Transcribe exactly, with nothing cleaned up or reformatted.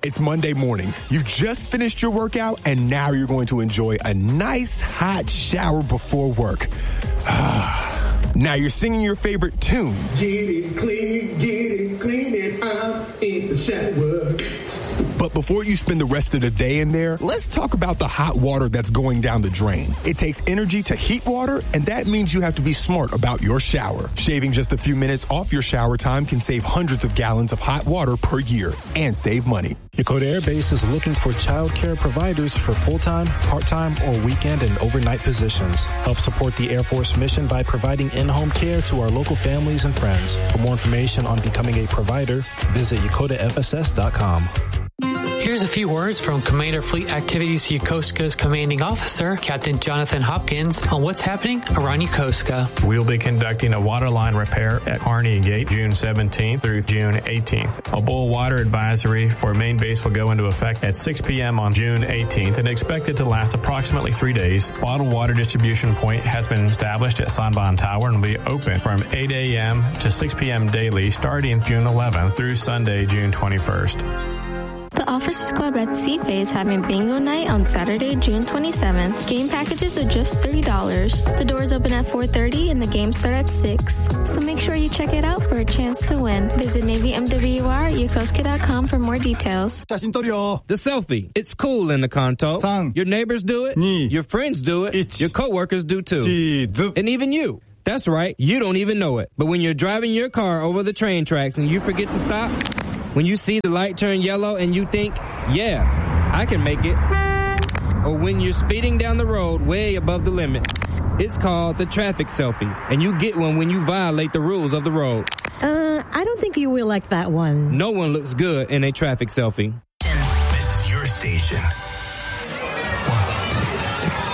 It's Monday morning. You just finished your workout, and now you're going to enjoy a nice hot shower before work. Now you're singing your favorite tunes. Get it clean, get it clean, and I'm in the shower. But before you spend the rest of the day in there, let's talk about the hot water that's going down the drain. It takes energy to heat water, and that means you have to be smart about your shower. Shaving just a few minutes off your shower time can save hundreds of gallons of hot water per year and save money. Yokota Air Base is looking for child care providers for full-time, part-time, or weekend and overnight positions. Help support the Air Force mission by providing in-home care to our local families and friends. For more information on becoming a provider, visit yokota f s s dot com. Here's a few words from Commander Fleet Activities Yokosuka's commanding officer, Captain Jonathan Hopkins, on what's happening around Yokosuka. We'll be conducting a water line repair at Harney Gate June seventeenth through June eighteenth. A boil water advisory for main base will go into effect at six p.m. on June eighteenth and expected to last approximately three days. Bottled water distribution point has been established at Sanban Tower and will be open from eight a.m. to six p.m. daily starting June eleventh through Sunday, June twenty-first. The Officers Club at Seaface is having bingo night on Saturday, June twenty-seventh. Game packages are just thirty dollars. The doors open at four thirty and the games start at six. So make sure you check it out for a chance to win. Visit Navy M W R at yokosuka dot com for more details. The selfie. It's cool in the Kanto. Your neighbors do it. Your friends do it. Your coworkers do too. And even you. That's right. You don't even know it. But when you're driving your car over the train tracks and you forget to stop, when you see the light turn yellow and you think, yeah, I can make it. Or when you're speeding down the road way above the limit. It's called the traffic selfie. And you get one when you violate the rules of the road. Uh, I don't think you will like that one. No one looks good in a traffic selfie. This is your station.